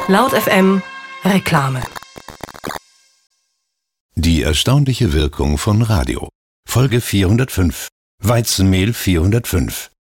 Laut FM Reklame. Die erstaunliche Wirkung von Radio. Folge 405. Weizenmehl 405.